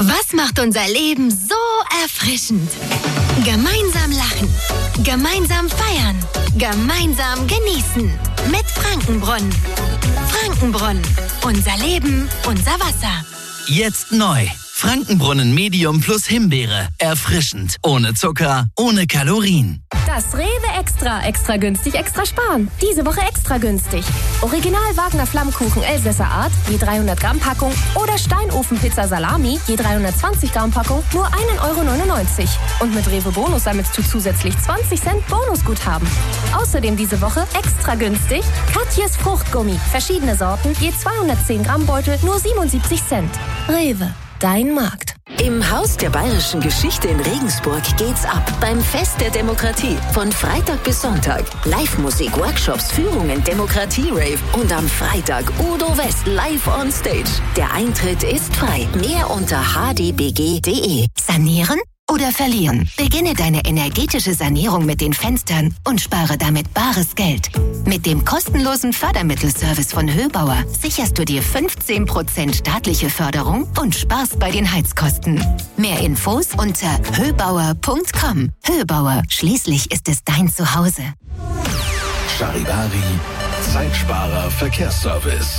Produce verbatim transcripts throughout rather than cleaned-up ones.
Was macht unser Leben so erfrischend? Gemeinsam lachen, gemeinsam feiern, gemeinsam genießen. Mit Frankenbrunnen. Frankenbrunnen. Unser Leben, unser Wasser. Jetzt neu. Frankenbrunnen Medium plus Himbeere. Erfrischend. Ohne Zucker, ohne Kalorien. Das Rewe Extra. Extra günstig, extra sparen. Diese Woche extra günstig. Original Wagner Flammkuchen Elsässer Art, je dreihundert Gramm Packung. Oder Steinofenpizza Salami, je dreihundertzwanzig Gramm Packung, nur ein Euro neunundneunzig. Und mit Rewe Bonus sammelst du zusätzlich zwanzig Cent Bonusguthaben. Außerdem diese Woche extra günstig Katjes Fruchtgummi. Verschiedene Sorten, je zweihundertzehn Gramm Beutel, nur siebenundsiebzig Cent. Rewe. Dein Markt. Im Haus der Bayerischen Geschichte in Regensburg geht's ab beim Fest der Demokratie. Von Freitag bis Sonntag. Live-Musik, Workshops, Führungen, Demokratie-Rave und am Freitag Udo West live on stage. Der Eintritt ist frei. Mehr unter h d b g punkt d e. Sanieren oder verlieren? Beginne deine energetische Sanierung mit den Fenstern und spare damit bares Geld. Mit dem kostenlosen Fördermittelservice von Höbauer sicherst du dir fünfzehn Prozent staatliche Förderung und sparst bei den Heizkosten. Mehr Infos unter höbauer punkt com. Höbauer, schließlich ist es dein Zuhause. Charivari, Zeitsparer Verkehrsservice.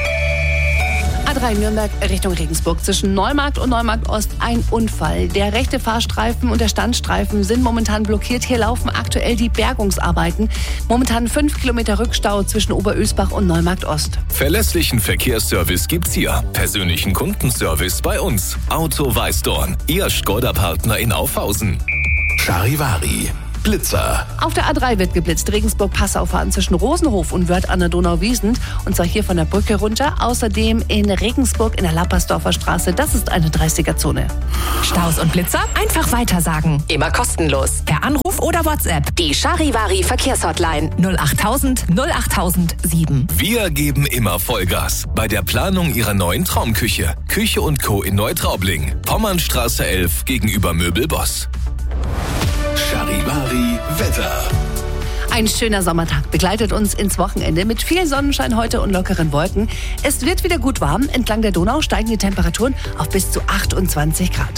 A drei Nürnberg Richtung Regensburg. Zwischen Neumarkt und Neumarkt Ost ein Unfall. Der rechte Fahrstreifen und der Standstreifen sind momentan blockiert. Hier laufen aktuell die Bergungsarbeiten. Momentan fünf Kilometer Rückstau zwischen Oberösbach und Neumarkt Ost. Verlässlichen Verkehrsservice gibt's hier. Persönlichen Kundenservice bei uns. Auto Weißdorn. Ihr Skoda-Partner in Aufhausen. Charivari. Blitzer. Auf der A drei wird geblitzt. Regensburg-Passau fahren zwischen Rosenhof und Wörth an der Donau-Wiesent. Und zwar hier von der Brücke runter. Außerdem in Regensburg in der Lappersdorfer Straße. Das ist eine dreißiger-Zone. Staus und Blitzer? Einfach weitersagen. Immer kostenlos. Per Anruf oder WhatsApp. Die Charivari Verkehrshotline null achttausend null achttausend sieben. Wir geben immer Vollgas bei der Planung Ihrer neuen Traumküche. Küche und Co. in Neutraubling. Pommernstraße elf gegenüber Möbelboss. Charivari Wetter. Ein schöner Sommertag begleitet uns ins Wochenende mit viel Sonnenschein heute und lockeren Wolken. Es wird wieder gut warm. Entlang der Donau steigen die Temperaturen auf bis zu achtundzwanzig Grad.